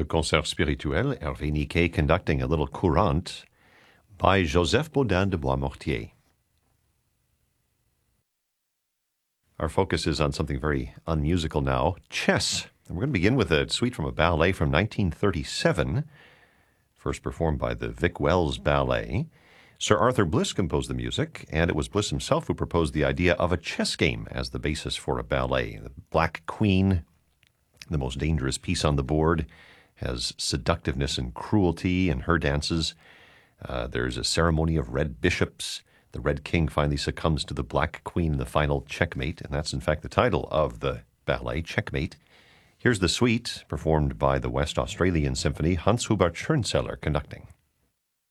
Le Concert Spirituel, Hervé Niquet conducting a little courante by Joseph Bodin de Boismortier. Our focus is on something very unmusical now, chess. And we're going to begin with a suite from a ballet from 1937, first performed by the Vic Wells Ballet. Sir Arthur Bliss composed the music, and it was Bliss himself who proposed the idea of a chess game as the basis for a ballet. The Black Queen, the most dangerous piece on the board, has seductiveness and cruelty in her dances. There's a ceremony of red bishops. The Red King finally succumbs to the Black Queen in the final checkmate, and that's in fact the title of the ballet, Checkmate. Here's the suite, performed by the West Australian Symphony, Hans Hubert Schönzeller conducting.